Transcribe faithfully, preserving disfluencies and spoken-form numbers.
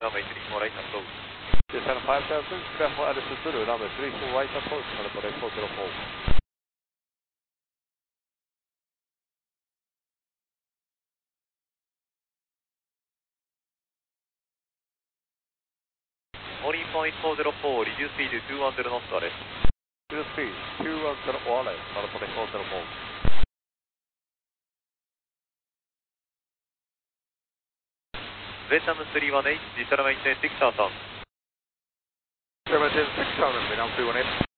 runway three four right approach. Descend five thousand, careful attitude Zulu, runway three four right approach, California four zero four. Morning point four zero four, reduce speed to two one zero knotsです。 Reduce speed two one zero one left, California four zero four. Vietnam three one eight, descend runway six thousand. German six thousand, Vietnam three one eight.